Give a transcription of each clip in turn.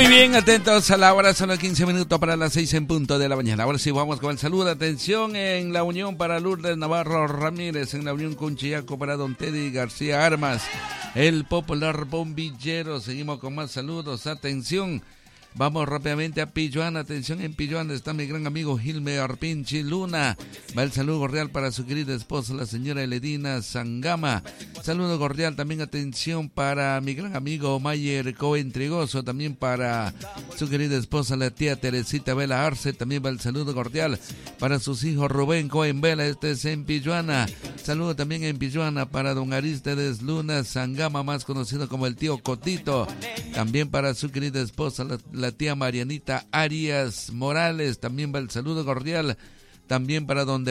Muy bien, atentos a la hora, son los 15 minutos para las 6 en punto de la mañana. Ahora sí vamos con el saludo. Atención en la unión para Lourdes Navarro Ramírez, en la unión con Chiaco para don Teddy García Armas, el popular bombillero. Seguimos con más saludos. Atención. Vamos rápidamente a Pilluana. Atención, en Pilluana está mi gran amigo Gilme Arpinchi Luna. Va el saludo cordial para su querida esposa, la señora Eledina Sangama. Saludo cordial también, atención, para mi gran amigo Mayer Cohen Trigoso. También para su querida esposa, la tía Teresita Vela Arce. También va el saludo cordial para sus hijos Rubén Cohen Vela. Este es en Pilluana. Saludo también en Pilluana para don Aristides Luna Sangama, más conocido como el tío Cotito. También para su querida esposa, la tía Marianita Arias Morales. También va el saludo cordial. También para don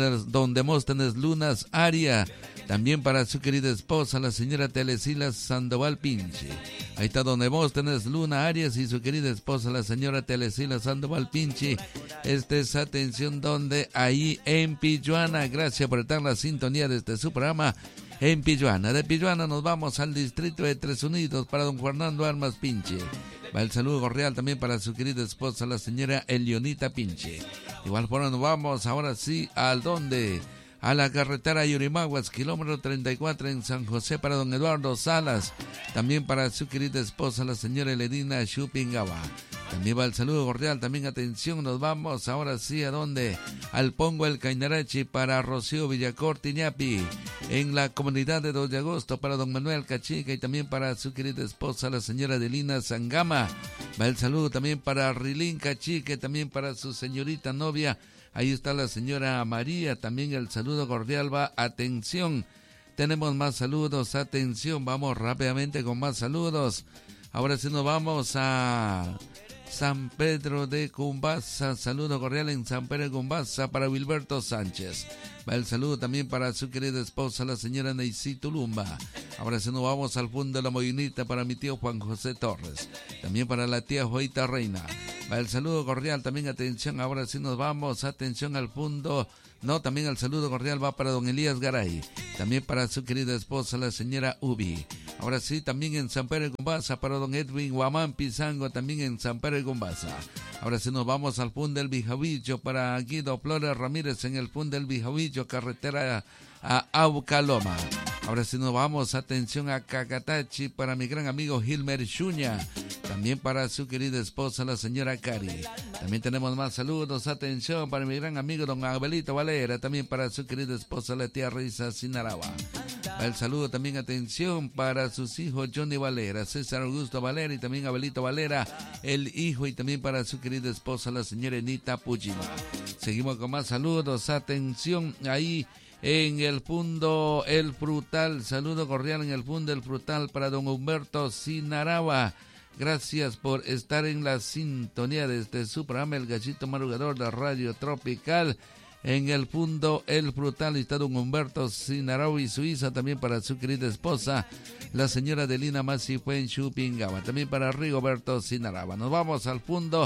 Demóstenes Lunas Aria. También para su querida esposa, la señora Telesila Sandoval Pinche. Ahí está don Demóstenes Luna Arias y su querida esposa, la señora Telesila Sandoval Pinche. Esta es atención donde ahí en Pilluana. Gracias por estar en la sintonía de su programa en Pilluana. De Pilluana nos vamos al distrito de Tres Unidos para don Fernando Armas Pinche. Va el saludo cordial también para su querida esposa, la señora Elionita Pinche. Igual forma nos vamos ahora sí al donde, a la carretera Yurimaguas, kilómetro 34 en San José para don Eduardo Salas. También para su querida esposa, la señora Eledina Chupingaba. También va el saludo cordial, también atención, nos vamos ahora sí a donde, al Pongo el Cainarachi para Rocío Villacorta Iñapi, en la comunidad de 2 de agosto para don Manuel Cachica y también para su querida esposa, la señora Delina Sangama. Va el saludo también para Rilín Cachica y también para su señorita novia. Ahí está la señora María, también el saludo cordial va, atención. Tenemos más saludos, atención, vamos rápidamente con más saludos. Ahora sí nos vamos a San Pedro de Cumbasa, saludo cordial en San Pedro de Cumbasa para Wilberto Sánchez. Va el saludo también para su querida esposa, la señora Neisy Tulumba. Ahora sí nos vamos al fondo de la Molinita para mi tío Juan José Torres. También para la tía Joita Reina. Va el saludo cordial, también atención, ahora sí nos vamos, atención al fondo. No, también el saludo cordial va para don Elías Garay. También para su querida esposa, la señora Ubi. Ahora sí, también en San Pedro de Cumbasa para don Edwin Guamán Pizango, también en San Pedro de Cumbasa. Ahora sí nos vamos al Fund del Bijavillo para Guido Flores Ramírez en el Fund del Bijavillo, carretera a Aucaloma. Ahora sí nos vamos, atención, a Cacatachi para mi gran amigo Gilmer Chuña. También para su querida esposa, la señora Cari. También tenemos más saludos, atención, para mi gran amigo don Abelito Valera. También para su querida esposa, la tía Risa Sinaraba. El saludo también, atención, para sus hijos Johnny Valera, César Augusto Valera y también Abelito Valera, el hijo, y también para su querida esposa, la señora Enita Puchima. Seguimos con más saludos, atención, ahí en el Fundo El Frutal, saludo cordial en el Fundo El Frutal para don Humberto Sinaraba. Gracias por estar en la sintonía de su programa El Gallito Madrugador de Radio Tropical. En el Fundo El Frutal está don Humberto Sinaraba y Suiza, también para su querida esposa, la señora Delina Masi fue en Chupingaba, también para Rigoberto Sinaraba. Nos vamos al Fundo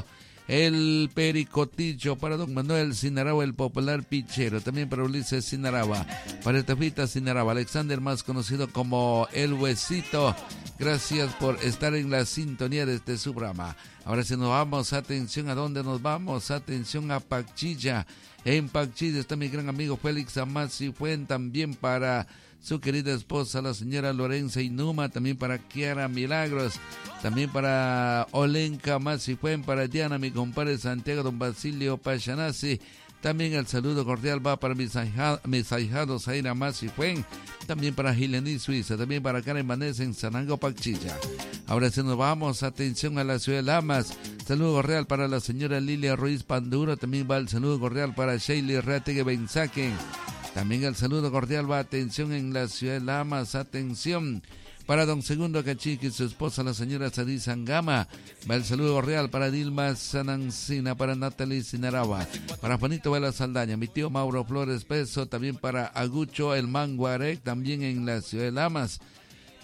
El Pericotillo para don Manuel Sinaraba, el popular pichero, también para Ulises Sinaraba, para Estefita Sinaraba, Alexander, más conocido como El Huesito. Gracias por estar en la sintonía de su programa. Ahora sí nos vamos, atención, ¿a dónde nos vamos? Atención a Pachilla. En Pachilla está mi gran amigo Félix Amasi Fuen, también para su querida esposa, la señora Lorenza Inuma, también para Kiara Milagros, también para Olenka Amasi Fuen, para Diana, mi compadre Santiago, don Basilio Pachanasi. También el saludo cordial va para mis ahijados Zaira Masi Fuen, también para Gilení Suiza, también para Karen Vanessa en Sanango Pachilla. Ahora sí nos vamos, atención, a la ciudad de Lamas. Saludo cordial para la señora Lilia Ruiz Panduro, también va el saludo cordial para Sheila Rategue Benzaque. También el saludo cordial va, atención, en la ciudad de Lamas, atención, para don Segundo Cachique y su esposa, la señora Sadí Sangama. Va el saludo cordial para Dilma Sanancina, para Natalie Sinaraba, para Juanito Vela Saldaña, mi tío Mauro Flores Peso, también para Agucho el Manguarec, también en la ciudad de Lamas.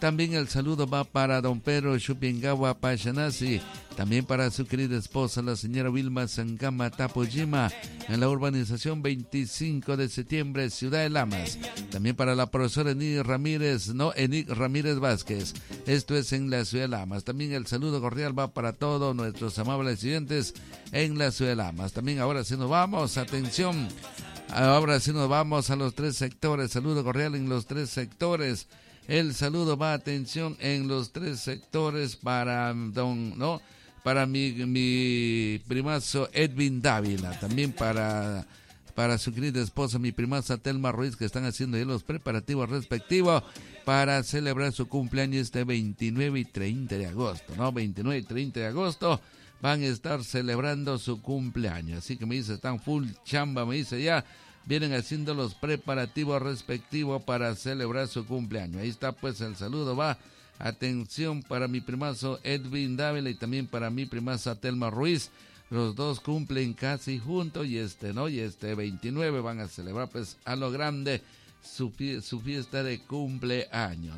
También el saludo va para don Pedro Chupingawa Pachanasi, también para su querida esposa, la señora Vilma Sangama Tapojima, en la urbanización 25 de septiembre, Ciudad de Lamas. También para la profesora Enic Ramírez Vázquez, esto es en la Ciudad de Lamas. También el saludo cordial va para todos nuestros amables estudiantes en la Ciudad de Lamas. También ahora sí nos vamos, atención, ahora sí nos vamos a los 3 sectores, saludo cordial en los 3 sectores. El saludo va, atención, en los 3 sectores para para mi primazo Edwin Dávila, también para su querida esposa, mi primaza Telma Ruiz, que están haciendo ya los preparativos respectivos para celebrar su cumpleaños este 29 y 30 de agosto, 29 y 30 de agosto van a estar celebrando su cumpleaños, así que me dice, están full chamba, me dice ya, vienen haciendo los preparativos respectivos para celebrar su cumpleaños. Ahí está pues el saludo, va, atención para mi primazo Edwin Dávila y también para mi primaza Telma Ruiz. Los dos cumplen casi juntos y este 29 van a celebrar pues a lo grande su fiesta de cumpleaños,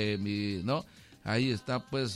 Ahí está pues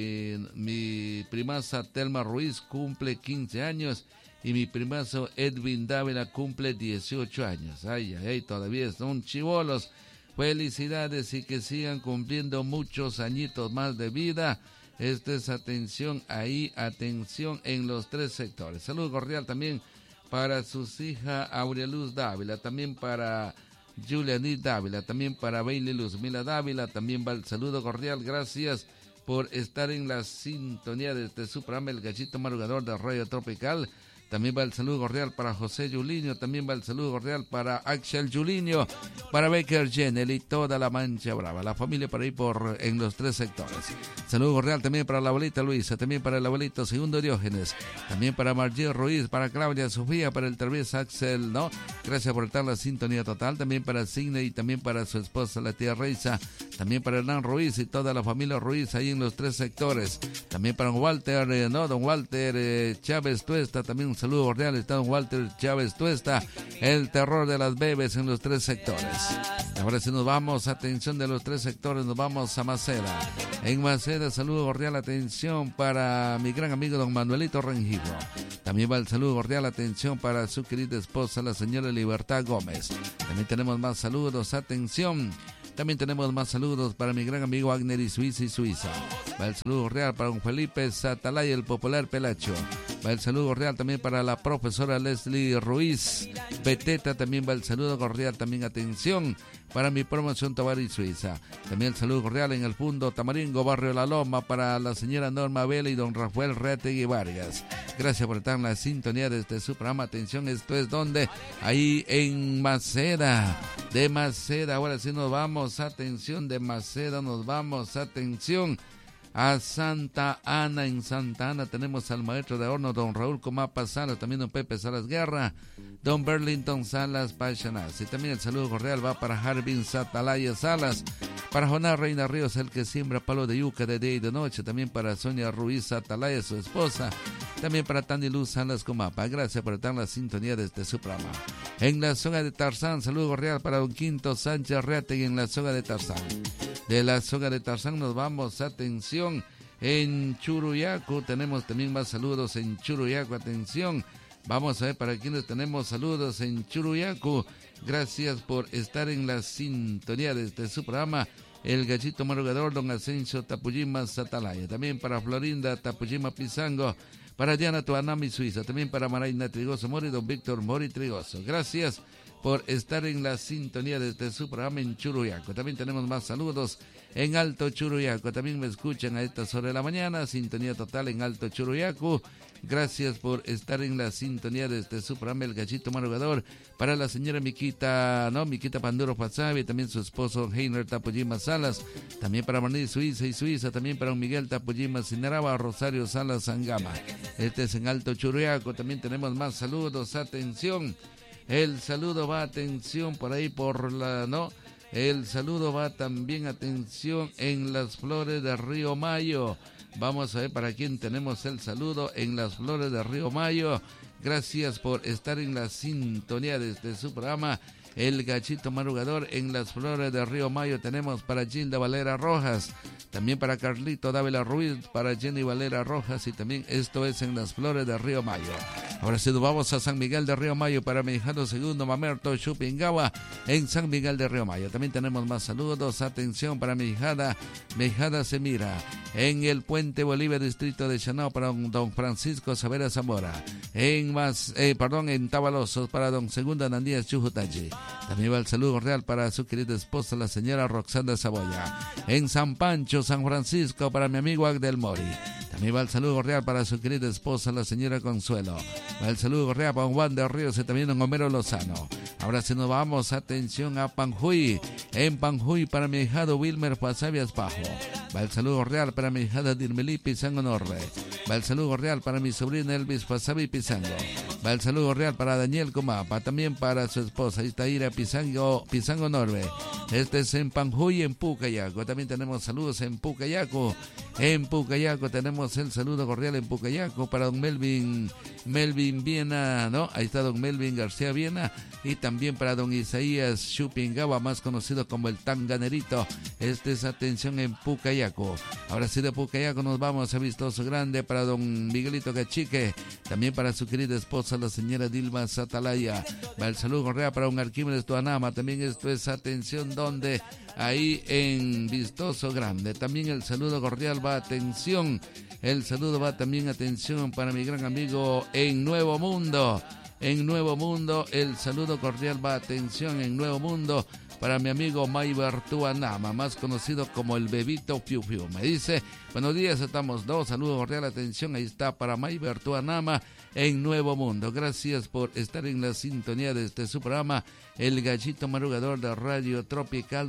mi primaza Telma Ruiz cumple 15 años y mi primazo Edwin Dávila cumple 18 años. Ay, todavía son chibolos. Felicidades y que sigan cumpliendo muchos añitos más de vida. Esta es atención ahí, atención en los 3 sectores. Saludo cordial también para sus hijas Aureluz Dávila, también para Julianit Dávila, también para Bailey Luzmila Dávila, también va el saludo cordial. Gracias por estar en la sintonía de este su programa El Gallito Madrugador de Radio Tropical. También va el saludo cordial para José Yuliño, también va el saludo cordial para Axel Yuliño, para Baker Jenel y toda la Mancha Brava, la familia para ir en los 3 sectores. Saludo cordial también para la abuelita Luisa, también para el abuelito Segundo Diógenes, también para Margie Ruiz, para Claudia Sofía, para el travieso Axel, gracias por estar en la sintonía total, también para Signe y también para su esposa la tía Reisa, también para Hernán Ruiz y toda la familia Ruiz ahí en los 3 sectores, también para Walter, don Walter Chávez Tuesta, también un saludo cordial, está don Walter Chávez Tuesta, el terror de las bebés en los 3 sectores. Ahora sí nos vamos, atención de los 3 sectores, nos vamos a Maceda. En Maceda, saludo cordial, atención para mi gran amigo don Manuelito Rengifo. También va el saludo cordial, atención para su querida esposa, la señora Libertad Gómez. También tenemos más saludos, atención. También tenemos más saludos para mi gran amigo Agner y Suiza. Va el saludo real para don Felipe Satalay, el popular Pelacho. Va el saludo cordial también para la profesora Leslie Ruiz Beteta. También va el saludo cordial, también atención para mi promoción Tobar y Suiza. También el saludo cordial en el Fundo Tamaringo, Barrio La Loma, para la señora Norma Vela y don Rafael Reategui Vargas. Gracias por estar en la sintonía de este su programa. Atención, esto es donde, ahí en Maceda, de Maceda. Ahora sí nos vamos, atención, de Maceda nos vamos, atención, a Santa Ana. En Santa Ana tenemos al maestro de horno don Raúl Comapa Salas, también don Pepe Salas Guerra, don Burlington Salas Pachanas, y también el saludo cordial va para Harbin Satalaya Salas, para Jonás Reina Ríos, el que siembra palo de yuca de día y de noche, también para Sonia Ruiz Satalaya, su esposa, también para Tani Luz Salas Comapa. Gracias por estar en la sintonía de este su programa. En la zona de Tarzán, saludo cordial para don Quinto Sánchez Reategui en la zona de Tarzán. De la zona de Tarzán nos vamos, atención, en Churuyacu, tenemos también más saludos en Churuyacu, atención, vamos a ver para quienes tenemos saludos en Churuyacu. Gracias por estar en la sintonía de este su programa, El Gallito Madrugador, don Asensio Tapujima Satalaya, también para Florinda Tapujima Pizango, para Diana Tuanami Suiza, también para Maraina Trigoso Mori, don Víctor Mori Trigoso. Gracias por estar en la sintonía de este su programa en Churuyaco. También tenemos más saludos en Alto Churuyaco. También me escuchan a estas horas de la mañana, sintonía total en Alto Churuyaco. Gracias por estar en la sintonía de este su programa El Gallito Madrugador. Para la señora Miquita Panduro Pasavi, también su esposo Heiner Tapujima Salas, también para Maní Suiza, también para Miguel Tapujima Sinaraba, Rosario Salas Sangama. Este es en Alto Churuyaco. También tenemos más saludos, atención. El saludo va, atención, por ahí por la, el saludo va también, atención, en Las Flores de Río Mayo. Vamos a ver para quién tenemos el saludo en Las Flores de Río Mayo. Gracias por estar en la sintonía de este su programa, el Gachito Madrugador. En las Flores de Río Mayo tenemos para Gilda Valera Rojas, también para Carlito Dávila Ruiz, para Jenny Valera Rojas, y también esto es en las Flores de Río Mayo. Ahora sí nos vamos a San Miguel de Río Mayo para mi hijado segundo Mamerto Chupingawa en San Miguel de Río Mayo. También tenemos más saludos. Atención para mi hijada Semira en el Puente Bolívar, distrito de Chanao, para don Francisco Savera Zamora. En Tabalosos para don Segunda Nandías Chujutachi. También va el saludo real para su querida esposa, la señora Roxana Saboya. En San Pancho, San Francisco, para mi amigo Agdel Mori. También va el saludo real para su querida esposa, la señora Consuelo. Va el saludo real para Juan de Ríos y también don Homero Lozano. Ahora sí nos vamos, atención a Panjuy. En Panjuy para mi hijado Wilmer Pasavias Pajo. Va el saludo real para mi hijada Dirmelí Pizango Norbe. Va el saludo real para mi sobrina Elvis Pasavi Pizango. Va el saludo real para Daniel Comapa, también para su esposa Itaíra Pizango Norbe. Este es en Panjuy, en Pucayaco. También tenemos saludos en Pucayaco. En Pucayaco tenemos el saludo cordial en Pucayaco para don Melvin Viena, ¿no? Ahí está don Melvin García Viena. Y también para don Isaías Chupingawa, más conocido como el Tanganerito. Este es atención en Pucayaco. Ahora sí, de Pucayaco nos vamos a Vistoso Grande para don Miguelito Cachique. También para su querida esposa, la señora Dilma Satalaya. Va el saludo cordial para un Arquímedes Tuanama. También esto es atención donde ahí en Vistoso Grande. También el saludo cordial va atención. El saludo va también atención para mi gran amigo en Nuevo Mundo. En Nuevo Mundo, el saludo cordial va atención en Nuevo Mundo para mi amigo Mayber Tuanama, más conocido como el Bebito Piu Piu. Me dice, buenos días, estamos dos, saludo cordial, atención, ahí está para Mayber Tuanama en Nuevo Mundo. Gracias por estar en la sintonía de su programa, el Gachito Madrugador de Radio Tropical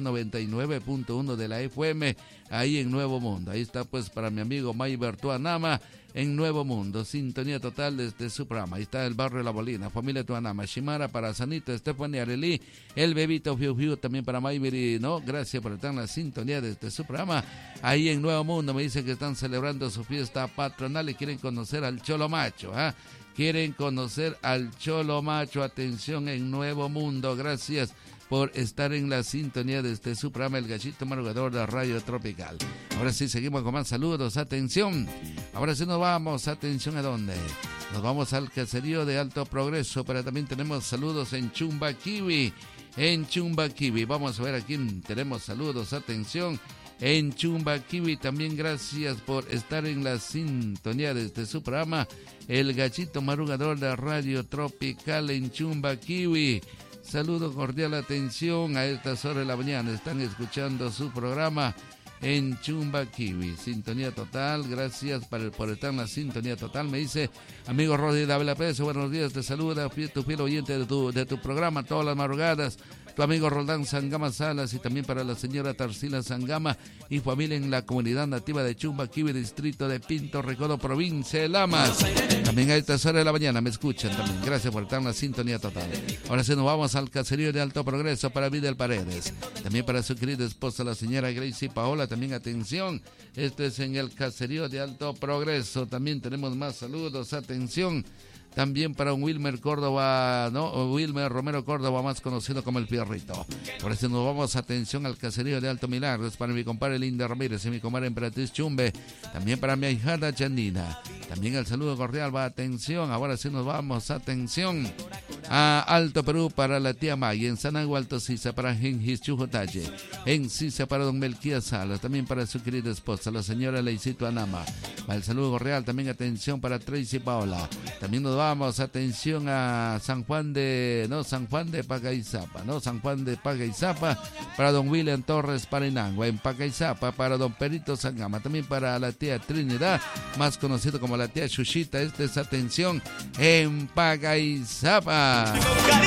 99.1 de la FM, ahí en Nuevo Mundo. Ahí está pues para mi amigo Mayber Tuanama en Nuevo Mundo, sintonía total desde su programa. Ahí está el barrio La Bolina, familia Tuanama, Shimara para Sanito, Estefania Arelí, el Bebito Fiu Fiu, también para Mayberi, ¿no? Gracias por estar en la sintonía desde su programa. Ahí en Nuevo Mundo me dice que están celebrando su fiesta patronal y quieren conocer al Cholo Macho, ¿ah? Quieren conocer al Cholo Macho, atención en Nuevo Mundo. Gracias por estar en la sintonía desde su programa El Gachito Madrugador de Radio Tropical. Ahora sí, seguimos con más saludos, atención. Ahora sí nos vamos, atención, ¿a dónde? Nos vamos al caserío de Alto Progreso, pero también tenemos saludos en Chumbaquiwi. En Chumbaquiwi, vamos a ver a quién tenemos saludos, atención. En Chumbaquiwi también gracias por estar en la sintonía desde su programa El Gachito Madrugador de Radio Tropical en Chumbaquiwi. Saludo cordial, atención, a estas horas de la mañana están escuchando su programa en Chumbaquiwi, sintonía total. Gracias por estar en la sintonía total. Me dice, amigo Rodri Dávila Pérez, buenos días, te saluda tu fiel oyente de tu programa todas las madrugadas, tu amigo Roldán Sangama Salas, y también para la señora Tarsila Sangama y familia en la comunidad nativa de Chumbaquiwi, distrito de Pinto Recodo, provincia de Lamas. También a estas horas de la mañana me escuchan también. Gracias por estar en la sintonía total. Ahora sí nos vamos al caserío de Alto Progreso para Vidal Paredes. También para su querida esposa, la señora Gracie Paola. También atención, esto es en el caserío de Alto Progreso. También tenemos más saludos, atención. También para un Wilmer Córdoba, ¿no? Wilmer Romero Córdoba, más conocido como el Fierrito. Por eso nos vamos, atención, al caserío de Alto Milagros para mi compadre Linda Ramírez y mi comadre Emperatriz Chumbe. También para mi ahijada Janina. También el saludo cordial va, atención. Ahora sí nos vamos, atención, a Alto Perú para la tía May. En San Alto Sisa para Gengis Chujotalle. En Sisa para don Melquía Salas. También para su querida esposa, la señora Leicito Anama. Para el saludo cordial, también atención para Tracy Paola. También nos vamos, atención, a San Juan de Pagaizapa, ¿no? San Juan de Pagaizapa para don William Torres Parinangua. En Pagaizapa para don Perito Sangama. También para la tía Trinidad, más conocido como la tía Chuchita. Esta es atención en Pagaizapa.